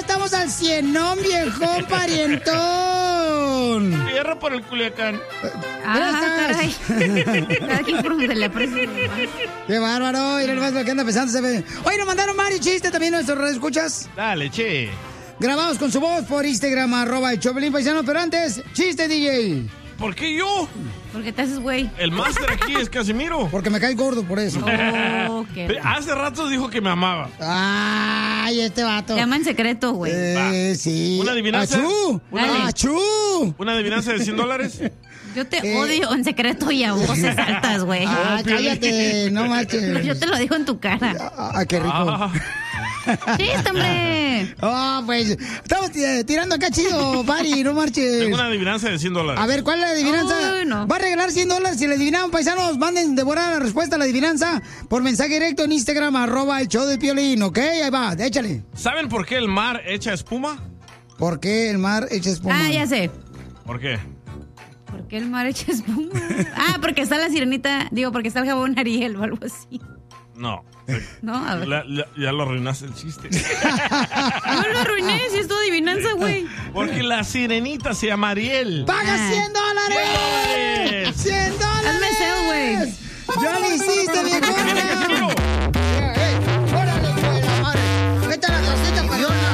estamos al cienón, viejón, parientón. Tierra por el Culiacán. Caray. Aquí por donde le aprecio. Qué bárbaro. Mira nomás lo que anda pensando. Hoy nos mandaron Mario Chiste también nuestros redes escuchas. Dale, che. Grabados con su voz por Instagram, @el Choplin Paisano. Pero antes, chiste, DJ. ¿Por qué yo? Porque te haces güey. El máster aquí es Casimiro. Porque me caes gordo, por eso. Oh, Hace rato dijo que me amaba. Ay, este vato. Te ama en secreto, güey. Sí. ¿Una adivinanza? ¡Achú! ¡Achú! ¿Una adivinanza de $100? Yo te odio en secreto y a voces altas, güey. Ah, cállate, no marches. Yo te lo digo en tu cara. Ah, qué rico. ¡Chiste, hombre! Pues, estamos tirando acá chido, Pari, no marches. Tengo una adivinanza de $100. A ver, ¿cuál es la adivinanza? No. Va a regalar $100 si le adivinaron, paisanos. Manden devorar la respuesta a la adivinanza por mensaje directo en Instagram, @el show de Piolín, ¿ok? Ahí va, échale. ¿Saben por qué el mar echa espuma? ¿Por qué el mar echa espuma? Ah, ya sé. ¿Por qué? ¿Por qué el mar echa espuma? Ah, porque está la sirenita. Digo, porque está el jabón Ariel o algo así. No. No, a ver. Ya lo arruinaste el chiste. No lo arruiné, si es tu adivinanza, güey. Porque la sirenita se llama Ariel. ¡Paga $100! ¡$100! Hazme SEO, güey. ¡Ya lo hiciste, viejona! ¡Órale, güey, la madre! ¡Vete a la trocita, payona!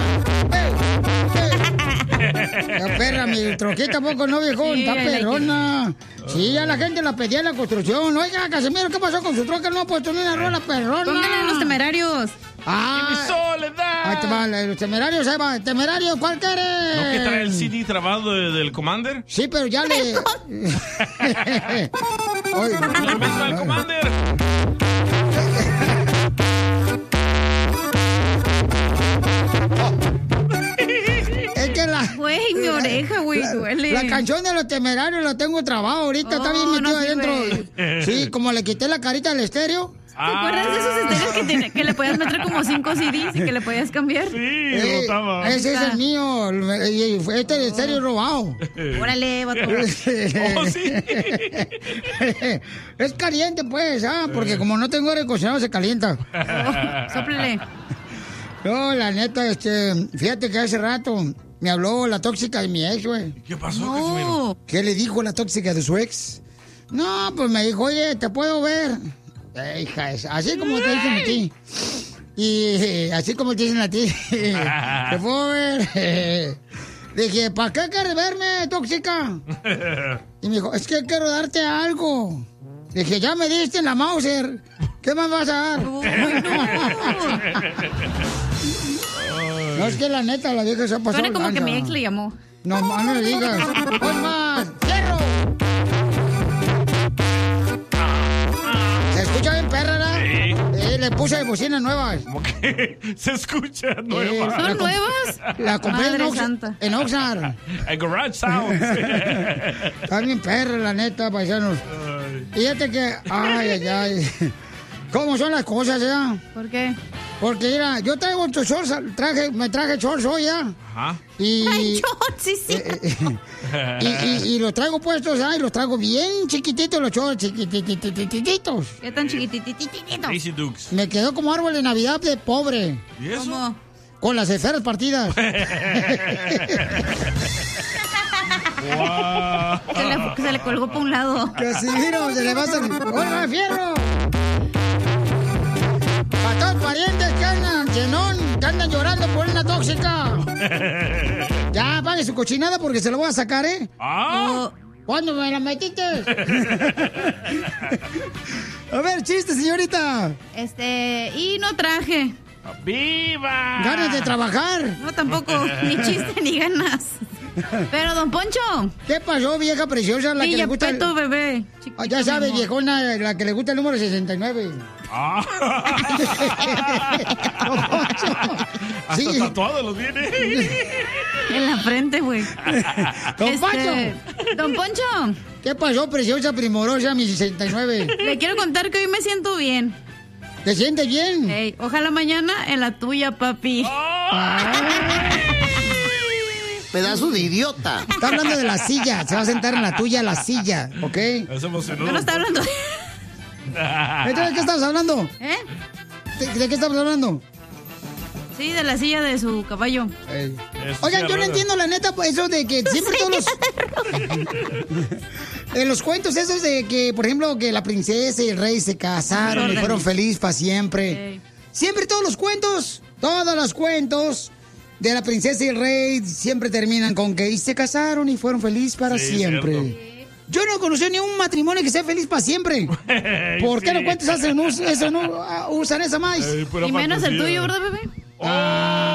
La perra, mi troquita, poco no, viejón, Sí, está perrona. Sí, ya la gente la pedía en la construcción. Oiga, Casimiro, ¿qué pasó con su troca? No ha puesto ni una rola perrona. Póngale a Los Temerarios. ¡Y mi soledad! Ahí te va, los temerarios, ahí va. ¿Temerarios, cuál quieres? ¿No que trae el CD trabado del Commander? Sí, pero ya le... La misma del Commander. Es que la... Güey, mi oreja, güey, duele. La canción de los temerarios la tengo trabado ahorita, está bien metido no adentro. sirve. Sí, como le quité la carita al estéreo. ¿Te acuerdas de esos estéreos que le podías meter como 5 CDs y que le podías cambiar? Sí, rotaba. Ese es el mío. Y este es estéreo robado. Órale, vato. Oh, sí. Es caliente, pues, porque como no tengo aire acondicionado, se calienta. Sóplele. No, la neta, fíjate que hace rato me habló la tóxica de mi ex, güey. ¿Qué pasó, Casimiro? ¿Qué le dijo la tóxica de su ex? No, pues me dijo, oye, ¿te puedo ver? Hija, así como te dicen a ti. Y así como te dicen a ti. ¿Te puedo ver? Dije, ¿para qué quieres verme, tóxica? Y me dijo, es que quiero darte algo. Dije, ya me diste la Mauser. ¿Qué más vas a dar? No, No, es que la neta, la vieja se ha pasado. suena como que mi ex le llamó. No, no le digas. ¡Pon más! ¡Fierro! ¿Se escucha bien, perra, no? Sí. Le puse bocinas nuevas. ¿Cómo que se escucha nueva? ¿Son nuevas? La compré Madre santa. en Oxnard. El Garage Sound. Está bien perra, la neta, paisanos. Fíjate que... Ay. ¿Cómo son las cosas, ya? ¿Por qué? Porque, mira, yo traigo estos shorts, me traje shorts hoy, ya. Ajá. Ay, shorts, sí. Y los traigo puestos, y los traigo bien chiquititos, los shorts, chiquitititos. ¿Qué tan chiquitititos? Daisy Dukes. Me quedó como árbol de Navidad de pobre. ¿Y eso? ¿Cómo? Con las esferas partidas. Wow. Se le colgó por un lado. Casimiro, se le va a salir. ¡Hola, fierro! Para todos los parientes que andan, que andan llorando por una tóxica. Ya, pague su cochinada porque se lo voy a sacar, ¿eh? Ah. ¿Cuándo me la metiste? A ver, chiste, señorita. Y no traje. ¡Viva! Ganas de trabajar. No, tampoco. Ni chiste ni ganas. Pero, don Poncho. ¿Qué pasó, vieja preciosa? La que le gusta Peto, bebé. Ya sabe, viejona, la que le gusta el número 69. Ah. Hasta Sí. tatuado lo tiene. En la frente, güey. Don Poncho. Don Poncho. ¿Qué pasó, preciosa, primorosa, mi 69? Le quiero contar que hoy me siento bien. ¿Te sientes bien? Ey, ojalá mañana en la tuya, papi. Pedazo de idiota. Está hablando de la silla. Se va a sentar en la tuya, la silla, ¿ok? Eso emocionó. Yo no está hablando. Entonces, ¿de qué estamos hablando? ¿Eh? ¿De qué estamos hablando? Sí, de la silla de su caballo. Oigan, yo no entiendo la neta pues, eso de que siempre todos en los cuentos esos de que, por ejemplo, que la princesa y el rey se casaron y fueron felices para siempre. Siempre todos los cuentos de la princesa y el rey siempre terminan con que y se casaron y fueron felices para siempre. Cierto. Yo no conocí ni un matrimonio que sea feliz para siempre. ¿Por qué los cuentos hacen eso, no usan esa más? Y menos el tuyo, ¿verdad, bebé?